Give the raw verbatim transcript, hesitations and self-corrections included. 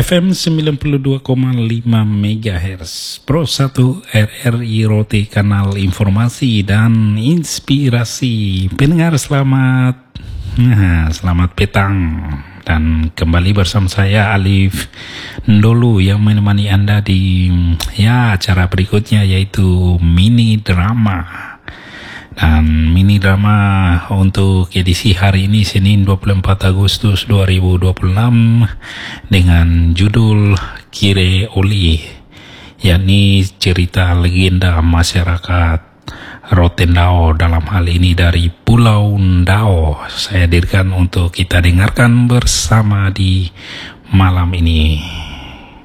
F M sembilan puluh dua koma lima megahertz Pro satu R R I Rote, kanal informasi dan inspirasi. Pendengar selamat nah, selamat petang, dan kembali bersama saya Alif Ndolu yang menemani Anda di ya acara berikutnya, yaitu mini drama. Dan mini drama untuk edisi hari ini, Senin dua puluh empat Agustus dua ribu dua puluh enam, dengan judul Kire Oli, yakni cerita legenda masyarakat Rotendao, dalam hal ini dari Pulau Ndao. Saya hadirkan untuk kita dengarkan bersama di malam ini.